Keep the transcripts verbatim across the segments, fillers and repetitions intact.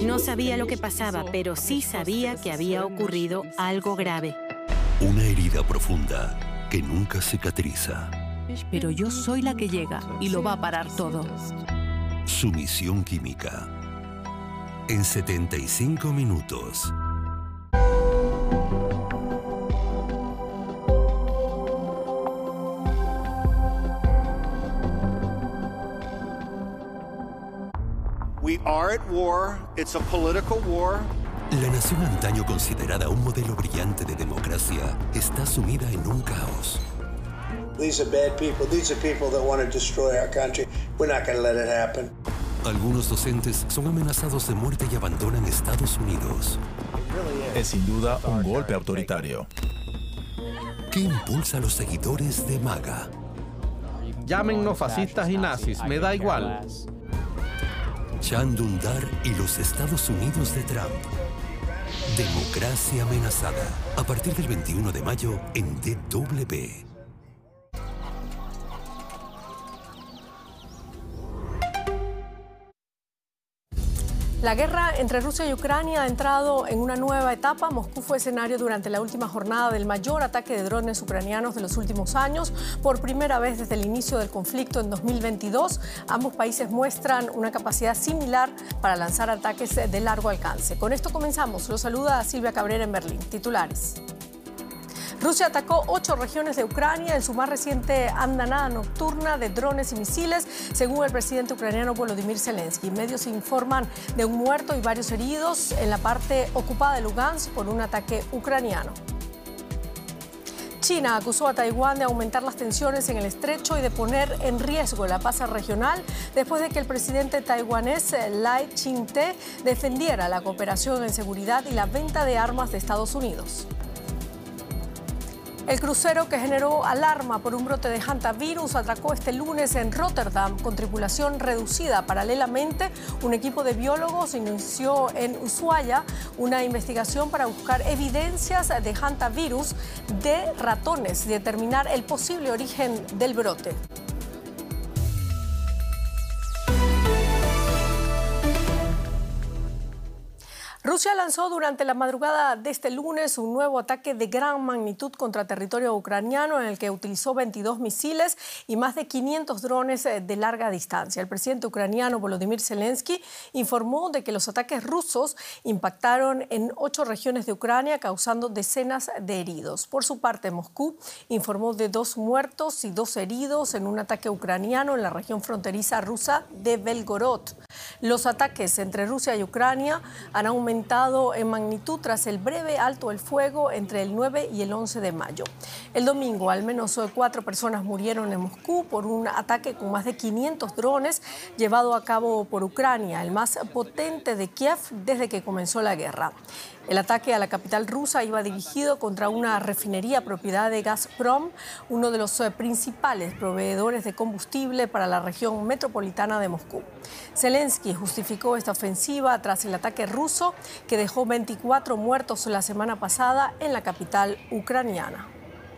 No sabía lo que pasaba, pero sí sabía que había ocurrido algo grave. Una herida profunda que nunca cicatriza. Pero yo soy la que llega y lo va a parar todo. Sumisión química. En setenta y cinco minutos. We are at war. It's a political war. La nación antaño considerada un modelo brillante de democracia está sumida en un caos. These are bad people. These are people that want to destroy our country. We're not going to let it happen. Algunos docentes son amenazados de muerte y abandonan Estados Unidos. Es sin duda un golpe autoritario. ¿Qué impulsa a los seguidores de MAGA? Llámennos fascistas y nazis, me da igual. Chan Dündar y los Estados Unidos de Trump. Democracia amenazada. A partir del veintiuno de mayo en D W. La guerra entre Rusia y Ucrania ha entrado en una nueva etapa. Moscú fue escenario durante la última jornada del mayor ataque de drones ucranianos de los últimos años. Por primera vez desde el inicio del conflicto en dos mil veintidós, ambos países muestran una capacidad similar para lanzar ataques de largo alcance. Con esto comenzamos. Los saluda Silvia Cabrera en Berlín. Titulares. Rusia atacó ocho regiones de Ucrania en su más reciente andanada nocturna de drones y misiles, según el presidente ucraniano Volodymyr Zelensky. Medios informan de un muerto y varios heridos en la parte ocupada de Lugansk por un ataque ucraniano. China acusó a Taiwán de aumentar las tensiones en el estrecho y de poner en riesgo la paz regional después de que el presidente taiwanés Lai Ching-te defendiera la cooperación en seguridad y la venta de armas de Estados Unidos. El crucero que generó alarma por un brote de hantavirus atracó este lunes en Rotterdam con tripulación reducida. Paralelamente, un equipo de biólogos inició en Ushuaia una investigación para buscar evidencias de hantavirus de ratones y determinar el posible origen del brote. Rusia lanzó durante la madrugada de este lunes un nuevo ataque de gran magnitud contra territorio ucraniano en el que utilizó veintidós misiles y más de quinientos drones de larga distancia. El presidente ucraniano Volodymyr Zelensky informó de que los ataques rusos impactaron en ocho regiones de Ucrania, causando decenas de heridos. Por su parte, Moscú informó de dos muertos y dos heridos en un ataque ucraniano en la región fronteriza rusa de Belgorod. Los ataques entre Rusia y Ucrania han aumentado en magnitud tras el breve alto el fuego entre el nueve y el once de mayo. El domingo, al menos cuatro personas murieron en Moscú por un ataque con más de quinientos drones llevado a cabo por Ucrania, el más potente de Kiev desde que comenzó la guerra. El ataque a la capital rusa iba dirigido contra una refinería propiedad de Gazprom, uno de los principales proveedores de combustible para la región metropolitana de Moscú. Zelensky justificó esta ofensiva tras el ataque ruso que dejó veinticuatro muertos la semana pasada en la capital ucraniana.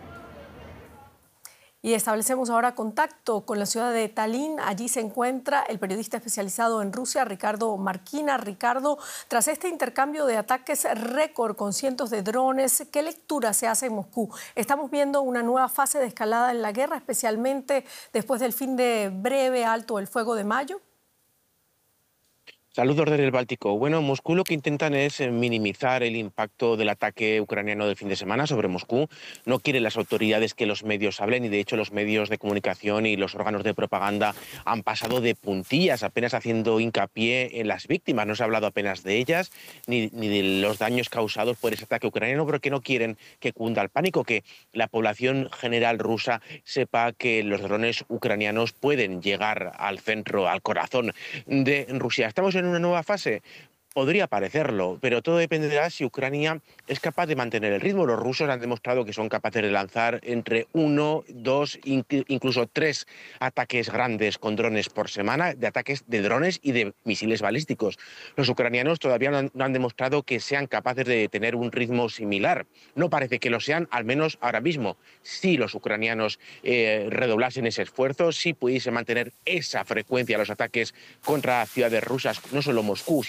Y establecemos ahora contacto con la ciudad de Tallinn. Allí se encuentra el periodista especializado en Rusia, Ricardo Marquina. Ricardo, tras este intercambio de ataques récord con cientos de drones, ¿qué lectura se hace en Moscú? ¿Estamos viendo una nueva fase de escalada en la guerra, especialmente después del fin de breve alto el fuego de mayo? Saludos desde el Báltico. Bueno, Moscú lo que intentan es minimizar el impacto del ataque ucraniano del fin de semana sobre Moscú. No quieren las autoridades que los medios hablen y de hecho los medios de comunicación y los órganos de propaganda han pasado de puntillas, apenas haciendo hincapié en las víctimas. No se ha hablado apenas de ellas ni, ni de los daños causados por ese ataque ucraniano, porque no quieren que cunda el pánico, que la población general rusa sepa que los drones ucranianos pueden llegar al centro, al corazón de Rusia. Estamos en una nueva fase. Podría parecerlo, pero todo dependerá si Ucrania es capaz de mantener el ritmo. Los rusos han demostrado que son capaces de lanzar entre uno, dos, incluso tres ataques grandes con drones por semana, de ataques de drones y de misiles balísticos. Los ucranianos todavía no han, no han demostrado que sean capaces de tener un ritmo similar. No parece que lo sean, al menos ahora mismo. Si los ucranianos eh, redoblasen ese esfuerzo, si pudiese mantener esa frecuencia de los ataques contra ciudades rusas, no solo Moscú,